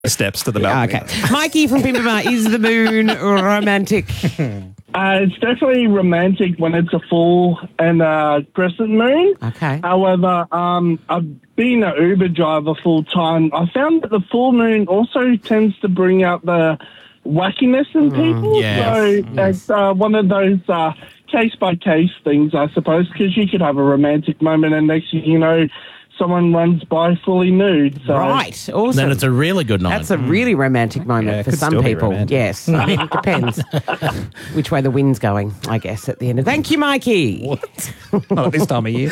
steps to the balcony. Okay. Mikey from Pimpama, is the moon romantic? It's definitely romantic when it's a full and crescent moon. Okay. However, I've been an Uber driver full time. I found that the full moon also tends to bring out the wackiness in people. So it's one of those case-by-case things, I suppose, because you could have a romantic moment and next thing you know, someone runs by fully nude. So. Right, awesome. Then it's a really good night. That's a really romantic moment for some people. Yes, I mean, it depends which way the wind's going, I guess, at the end of... Thank you, Mikey. What? Not at this time of year.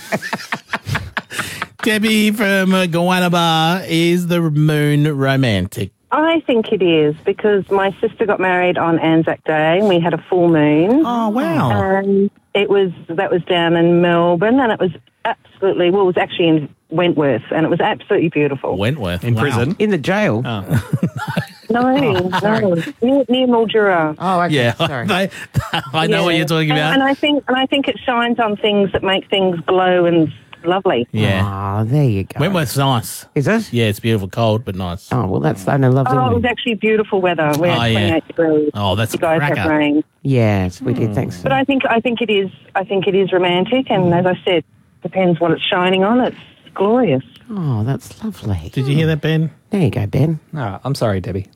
Debbie from Gowanaba, is the moon romantic? I think it is because my sister got married on Anzac Day and we had a full moon. Oh, wow. And that was down in Melbourne and it was absolutely, well, it was actually in Wentworth and it was absolutely beautiful. Wentworth. In prison? In the jail? No, near Mildura. Oh, okay. Yeah, Sorry. I know what you're talking about. And I think it shines on things that make things glow and lovely. Yeah. Oh, there you go. Wentworth's nice. Is it? Yeah, it's beautiful, cold, but nice. Oh, well, that's a lovely Oh, it moon. was actually beautiful weather. We had 28 degrees. Oh, that's you guys a cracker. have rain. Yes, we did. Thanks. But I think it is romantic, and as I said, depends what it's shining on. It's glorious. Oh, that's lovely. Did you hear that, Ben? There you go, Ben. Oh, I'm sorry, Debbie.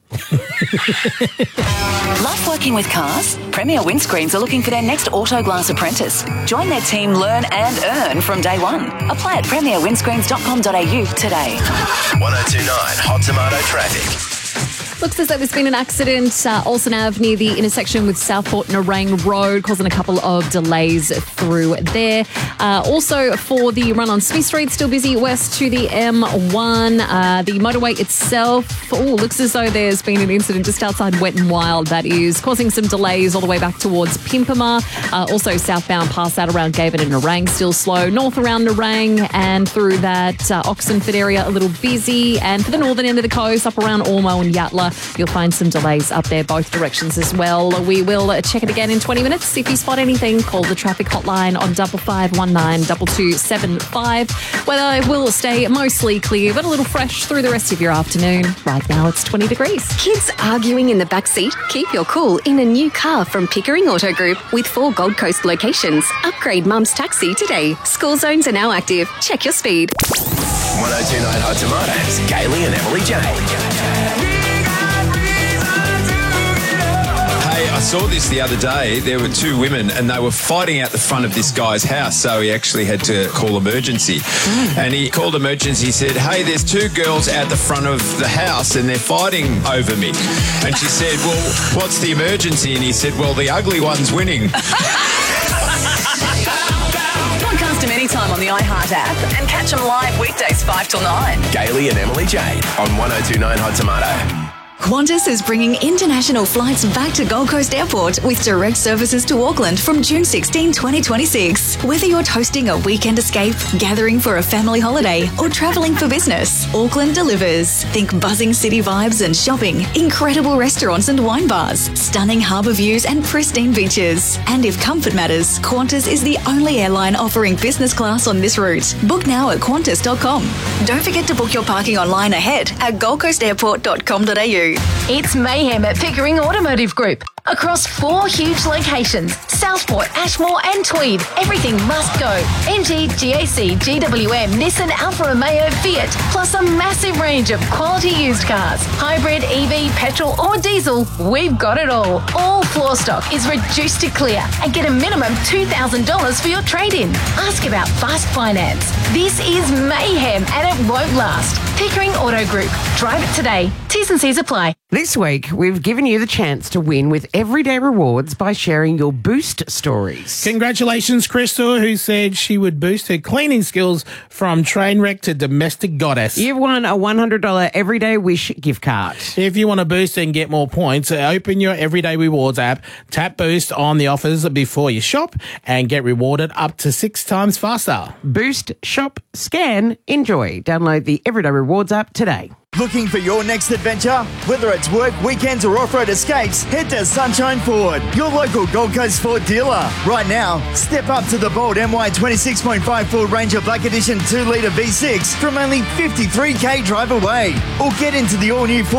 Love working with cars? Premier Windscreens are looking for their next Autoglass apprentice. Join their team, learn and earn from day one. Apply at premierwindscreens.com.au today. 1029 Hot Tomato Traffic. Looks as though there's been an accident, Olsen Ave near the intersection with Southport Nerang Road, causing a couple of delays through there. Also for the run on Smith Street, still busy west to the M1. The motorway itself, looks as though there's been an incident just outside Wet and Wild that is causing some delays all the way back towards Pimpama. Also southbound past that around Gavin and Nerang, still slow. North around Nerang and through that Oxenford area, a little busy. And for the northern end of the coast, up around Ormo and Yatala, you'll find some delays up there both directions as well. We will check it again in 20 minutes. If you spot anything, call the traffic hotline on 5519 2275. Weather will stay mostly clear but a little fresh through the rest of your afternoon. Right now it's 20 degrees. Kids arguing in the back seat? Keep your cool in a new car from Pickering Auto Group with 4 Gold Coast locations. Upgrade Mum's Taxi today. School zones are now active. Check your speed. 1029 Hot Tomatoes. Kaylee and Emily J. I saw this the other day. There were 2 women and they were fighting out the front of this guy's house, so he actually had to call emergency. And he called emergency. He said, hey, there's 2 girls out the front of the house and they're fighting over me. And she said, well, what's the emergency? And he said, well, the ugly one's winning. Podcast them anytime on the iHeart app and catch them live weekdays 5 till 9. Kaylee and Emily J on 1029 Hot Tomato. Qantas is bringing international flights back to Gold Coast Airport with direct services to Auckland from June 16, 2026. Whether you're hosting a weekend escape, gathering for a family holiday, or travelling for business, Auckland delivers. Think buzzing city vibes and shopping, incredible restaurants and wine bars, stunning harbour views and pristine beaches. And if comfort matters, Qantas is the only airline offering business class on this route. Book now at qantas.com. Don't forget to book your parking online ahead at goldcoastairport.com.au. It's mayhem at Pickering Automotive Group. Across 4 huge locations, Southport, Ashmore and Tweed, everything must go. MG, GAC, GWM, Nissan, Alfa Romeo, Fiat, plus a massive range of quality used cars. Hybrid, EV, petrol or diesel, we've got it all. All floor stock is reduced to clear and get a minimum $2,000 for your trade-in. Ask about fast finance. This is mayhem and it won't last. Pickering Auto Group. Drive it today. T's and C's apply. This week, we've given you the chance to win with Everyday Rewards by sharing your Boost stories. Congratulations, Crystal, who said she would boost her cleaning skills from train wreck to domestic goddess. You've won a $100 Everyday Wish gift card. If you want to boost and get more points, open your Everyday Rewards app, tap Boost on the offers before you shop, and get rewarded up to 6 times faster. Boost, shop, scan, enjoy. Download the Everyday Rewards app today. Looking for your next adventure? Whether it's work, weekends, or off-road escapes, head to Sunshine Ford, your local Gold Coast Ford dealer. Right now, step up to the bold MY 26.5 Ford Ranger Black Edition 2-litre V6 from only 53k drive away. Or get into the all-new Ford